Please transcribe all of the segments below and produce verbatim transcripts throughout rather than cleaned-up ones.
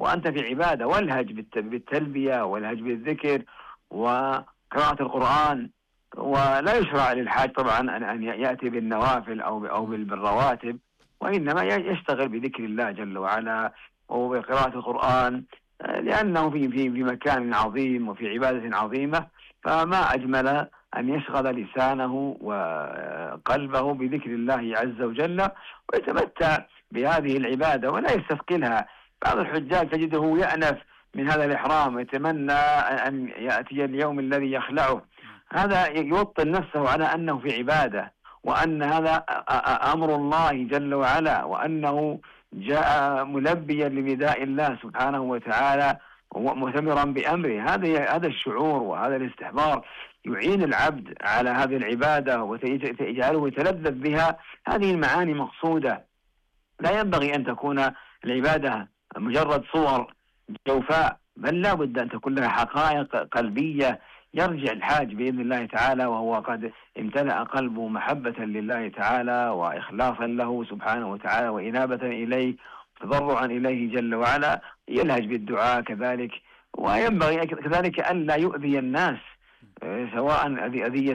وأنت في عبادة، والهج بالتلبية والهج بالذكر وقراءة القرآن. ولا يشرع للحاج طبعا أن يأتي بالنوافل أو أو بالرواتب، وإنما يشتغل بذكر الله جل وعلا وبقراءة القرآن، لأنه في في في مكان عظيم وفي عبادة عظيمة. فما أجمل أن يشغل لسانه وقلبه بذكر الله عز وجل ويتمتع بهذه العبادة ولا يستثقلها. بعض الحجاج تجده يأنف من هذا الإحرام ويتمنى أن يأتي اليوم الذي يخلعه. هذا يوطن نفسه على أنه في عبادة، وأن هذا أمر الله جل وعلا، وأنه جاء ملبيا لنداء الله سبحانه وتعالى ومؤتمرا بأمره. هذا هذا الشعور وهذا الاستحضار يعين العبد على هذه العبادة ويجعله يتلذذ بها. هذه المعاني مقصودة. لا ينبغي أن تكون العبادة مجرد صور جوفاء، بل لا بد أن تكون لها حقائق قلبية. يرجع الحاج بإذن الله تعالى وهو قد امتلأ قلبه محبة لله تعالى وإخلاصا له سبحانه وتعالى وإنابة إليه تضرعا إليه جل وعلا، يلهج بالدعاء كذلك. وينبغي كذلك أن لا يؤذي الناس، سواء أذية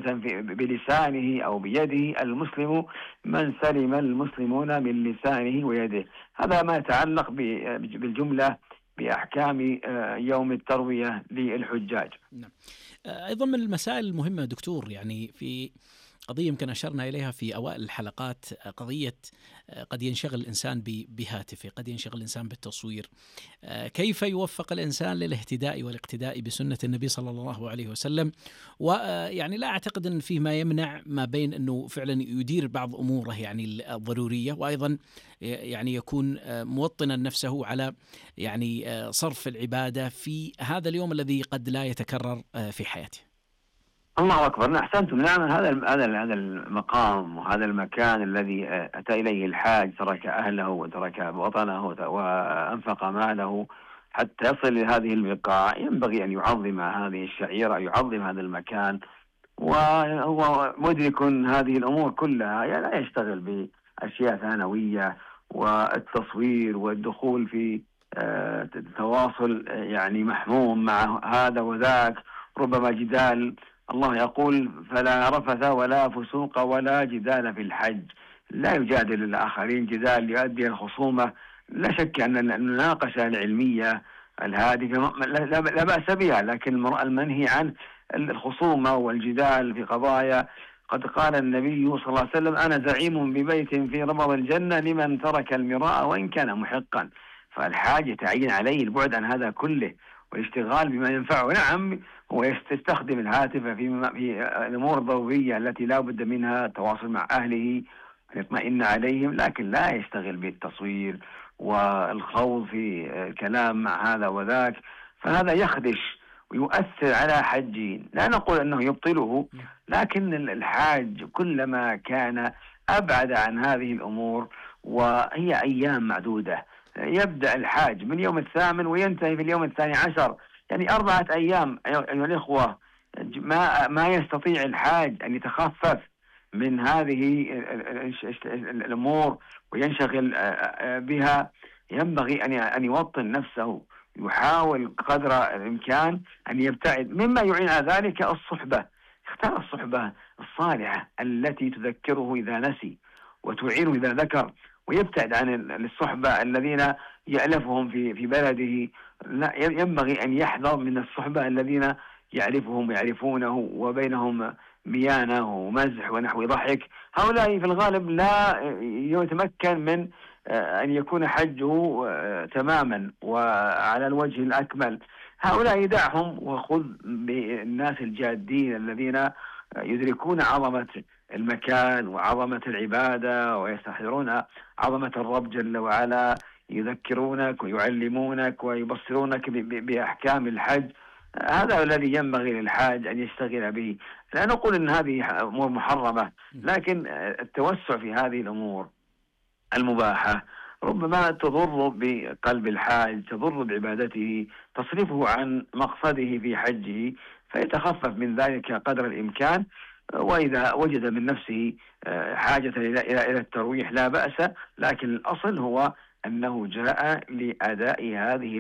بلسانه أو بيده. المسلم من سلم المسلمون من لسانه ويده. هذا ما يتعلق بالجملة بأحكام يوم التروية للحجاج. نعم. أيضا من المسائل المهمة دكتور، يعني في قضية يمكن أشرنا إليها في أوائل الحلقات، قضية قد ينشغل الإنسان بهاتفه، قد ينشغل الإنسان بالتصوير. كيف يوفق الإنسان للاهتداء والاقتداء بسنة النبي صلى الله عليه وسلم؟ ويعني لا أعتقد أن فيه ما يمنع ما بين أنه فعلا يدير بعض أموره يعني الضرورية، وأيضا يعني يكون موطنا نفسه على يعني صرف العبادة في هذا اليوم الذي قد لا يتكرر في حياته. الله أكبر. أحسنتم. نعم، هذا هذا هذا المقام وهذا المكان الذي أتى إليه الحاج، ترك أهله وترك وطنه وأنفق ماله حتى يصل لهذه البقاع، ينبغي أن يعظم هذه الشعيرة، يعظم هذا المكان، وهو مدرك هذه الأمور كلها. يعني لا يشتغل بأشياء ثانوية والتصوير والدخول في تواصل يعني محموم مع هذا وذاك، ربما جدال. الله يقول: فلا رفث ولا فسوق ولا جدال في الحج. لا يجادل الآخرين جدال يؤدي الخصومة. لا شك أن المناقشة العلمية الهادفة لا بأس بها، لكن المنهي عن الخصومة والجدال في قضايا. قد قال النبي صلى الله عليه وسلم: أنا زعيم ببيت في ربض الجنة لمن ترك المراء وإن كان محقا. فالحاج يتعين عليه البعد عن هذا كله والاشتغال بما ينفعه. نعم، هو يستخدم الهاتف في في الأمور الضرورية التي لا بد منها، التواصل مع أهله، أن يطمئن عليهم، لكن لا يشتغل بالتصوير والخوض في الكلام مع هذا وذاك. فهذا يخدش ويؤثر على حجين. لا نقول أنه يبطله، لكن الحاج كلما كان أبعد عن هذه الأمور، وهي أيام معدودة. يبدأ الحاج من يوم الثامن وينتهي في اليوم الثاني عشر، يعني أربعة أيام أيها الإخوة. ما ما يستطيع الحاج أن يتخفف من هذه الأمور وينشغل بها. ينبغي أن أن يوطن نفسه، يحاول قدر الإمكان أن يبتعد. مما يعين على ذلك الصحبة. اختار الصحبة الصالحة التي تذكره إذا نسي وتعينه إذا ذكر، ويبتعد عن الصحبة الذين يألفهم في في بلده. لا، ينبغي أن يحذر من الصحبة الذين يعرفهم ويعرفونه وبينهم ميانة ومزح ونحو ضحك. هؤلاء في الغالب لا يتمكن من أن يكون حجه تماما وعلى الوجه الأكمل. هؤلاء يدعهم وخذ بالناس الجادين الذين يدركون عظمة المكان وعظمة العبادة ويستحضرون عظمة الرب جل وعلا، يذكرونك ويعلمونك ويبصرونك بأحكام الحج. هذا الذي ينبغي للحاج أن يشتغل به. لا نقول أن هذه أمور محرمة، لكن التوسع في هذه الأمور المباحة ربما تضر بقلب الحاج، تضر بعبادته، تصرفه عن مقصده في حجه، فيتخفف من ذلك قدر الإمكان. وإذا وجد من نفسه حاجة إلى الترويح لا بأس، لكن الأصل هو أنه جاء لأداء هذه